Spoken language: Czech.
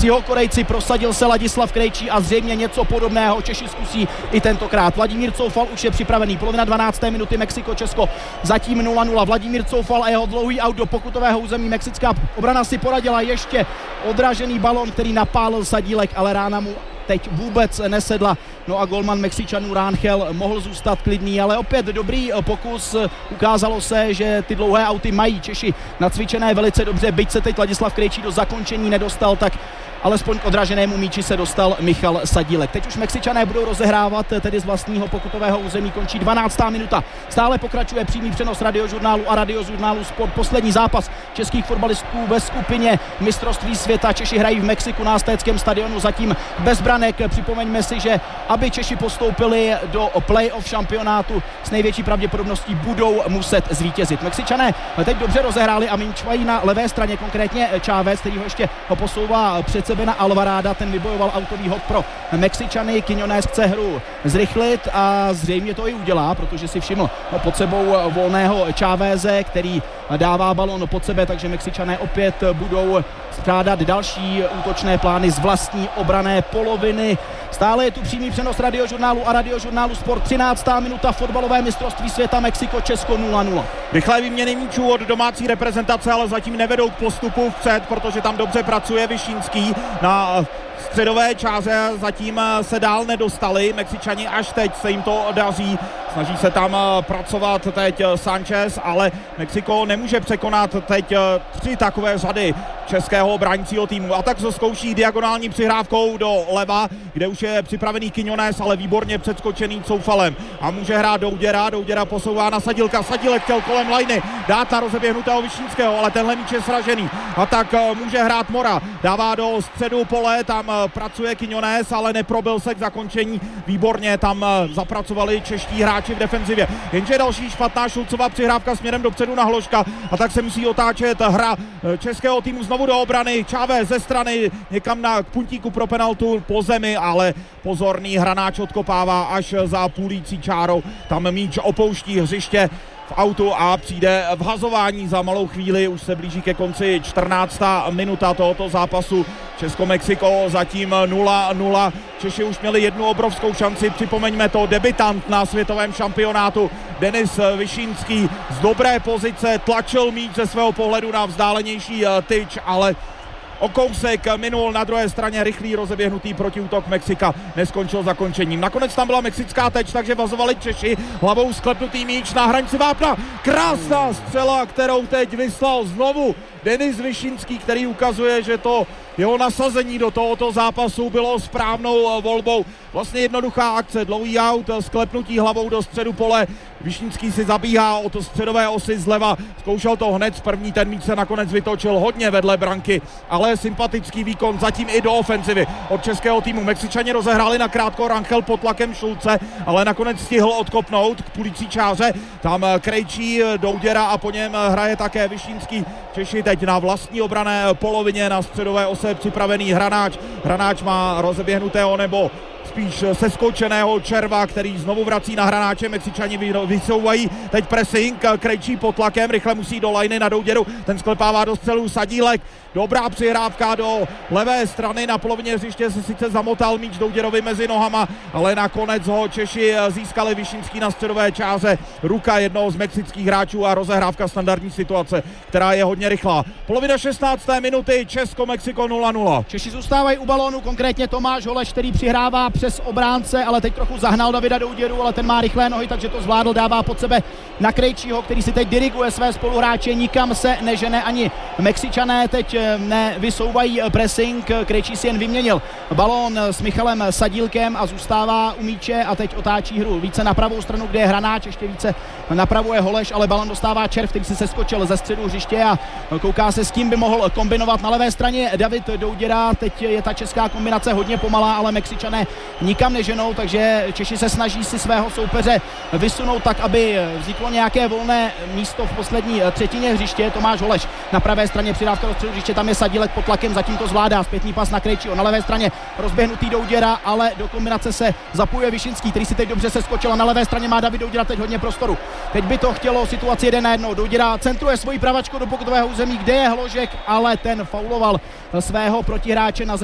Jihokorejci, prosadil se Ladislav Krejčí a zřejmě něco podobného Češi zkusí i tentokrát. Vladimír Coufal už je připravený, polovina 12. minuty, Mexiko-Česko zatím 0-0. Vladimír Coufal a jeho dlouhý aut do pokutového území. Mexická obrana si poradila, ještě odražený balon, který napálil Sadílek, ale rána mu teď vůbec nesedla. No a golman Mexičanů Rangel mohl zůstat klidný, ale opět dobrý pokus. Ukázalo se, že ty dlouhé auty mají Češi nacvičené velice dobře, byť se teď Ladislav Krejčí do zakončení nedostal, tak alespoň k odraženému míči se dostal Michal Sadílek. Teď už Mexičané budou rozehrávat tedy z vlastního pokutového území, končí 12. minuta. Stále pokračuje přímý přenos Radiožurnálu a Radiožurnálu Sport. Poslední zápas českých fotbalistů ve skupině mistrovství světa. Češi hrají v Mexiku na Aztéckém stadionu zatím bez branek. Připomeňme si, že aby Češi postoupili do play-off šampionátu, s největší pravděpodobností budou muset zvítězit. Mexičané teď dobře rozehráli a minčvají na levé straně, konkrétně Chávez, který ho ještě posouvá před sebe na Alvaráda, ten vybojoval autový hod pro Mexičany. Quiñones chce hru zrychlit a zřejmě to i udělá, protože si všiml pod sebou volného Cháveze, který dává balon pod sebe, takže Mexičané opět budou skládat další útočné plány z vlastní obranné poloviny. Stále je tu přímý přenos Radiožurnálu a Radiožurnálu Sport. 13. minuta, fotbalové mistrovství světa Mexiko-Česko 0-0. Rychlé výměny míčů od domácí reprezentace, ale zatím nevedou k postupu vpřed, protože tam dobře pracuje Vyšínský na středové čáře, zatím se dál nedostali Mexičani, až teď se jim to daří. Snaží se tam pracovat teď Sanchez, ale Mexiko nemůže překonat teď 3 takové řady českého bránícího týmu. A tak se zkouší diagonální přihrávkou do leva, kde už je připravený Quiñones, ale výborně předskočený Coufalem. A může hrát Douděra, Douděra posouvá na Sadílka, Sadílek chtěl kolem lajny dát na rozeběhnutého Vyšínského, ale tenhle míč je sražený. A tak může hrát Mora, dává do středu pole, tam pracuje Quiñones, ale neprobil se k zakončení. Výborně tam zapracovali čeští hráči v defenzivě. Jenže další špatná Šulcová přihrávka směrem dopředu na Hloška a tak se musí otáčet hra českého týmu znovu do obrany. Chávez ze strany někam na puntíku pro penaltu po zemi, ale pozorný hranáč odkopává až za půlící čárou. Tam míč opouští hřiště v autu a přijde vhazování za malou chvíli. Už se blíží ke konci 14. minuta tohoto zápasu. Česko-Mexiko zatím 0-0. Češi už měli jednu obrovskou šanci, připomeňme to, debutant na světovém šampionátu Denis Vyšínský z dobré pozice tlačil míč ze svého pohledu na vzdálenější tyč, ale o kousek minul na druhé straně rychlý rozeběhnutý protiútok Mexika neskončil zakončením. Nakonec tam byla mexická teč, takže vazovali Češi, hlavou sklepnutý míč na hranici vápna. Krásná střela, kterou teď vyslal znovu Denis Vyšínský, který ukazuje, že to jeho nasazení do tohoto zápasu bylo správnou volbou. Vlastně jednoduchá akce, dlouhý aut, sklepnutí hlavou do středu pole. Vyšínský si zabíhá od středové osy zleva, zkoušel to hned z první, ten míč se nakonec vytočil hodně vedle branky, ale sympatický výkon zatím i do ofenzivy od českého týmu. Mexičani rozehráli na krátko, Rangel pod tlakem Šulce, ale nakonec stihl odkopnout k půlící čáře. Tam Krejčí, Douděra a po něm hraje také Vyšínský. Češi teď na vlastní obranné polovině na středové ose připravený hranáč. Hranáč má rozeběhnutého nebo spíš seskočeného Červa, který znovu vrací na hranáče. Mexičani vysouvají teď pressing, Krejčí pod tlakem, rychle musí do lajny na Douděru, ten sklepává do střelu Sadílek. Dobrá přihrávka do levé strany, na polovině hřiště se sice zamotal míč Douděrovi mezi nohama, ale nakonec ho Češi získali. Vyšínský na středové čáře, ruka jednoho z mexických hráčů a rozehrávka standardní situace, která je hodně rychlá. Polovina 16. minuty, Česko-Mexiko 0-0. Češi zůstávají u balónu, konkrétně Tomáš Holeš, který přihrává přes obránce, ale teď trochu zahnal Davida Douděru, ale ten má rychlé nohy, takže to zvládl, dává pod sebe na Krejčího, který si teď diriguje své spoluhráče, nikam se nežene ani Mexičané, teď nevysouvají pressing, Krejčí si jen vyměnil balón s Michalem Sadílkem a zůstává u míče a teď otáčí hru více na pravou stranu, kde je hranáč, ještě více napravuje Holeš, ale balón dostává Červ, který si seskočil ze středu hřiště a kouká se, s kým by mohl kombinovat. Na levé straně David Douděra, teď je ta česká kombinace hodně pomalá, ale Mexičané nikam neženou, takže Češi se snaží si svého soupeře vysunout tak, aby vzniklo nějaké volné místo v poslední třetině hřiště. Tomáš Holeš na pravé straně, přidávka do středu hřiště, tam je Sadílek pod tlakem, zatím to zvládá, zpětný pas na Krejčího, na levé straně rozběhnutý Douděra, ale do kombinace se zapojuje Vyšínský, který si teď dobře seskočil a na levé straně má David Douděra teď hodně prostoru. Teď by to chtělo situaci 1-1. Douděra centruje svoji pravačku do pokutového území, kde je Hložek, ale ten fauloval svého protihráče na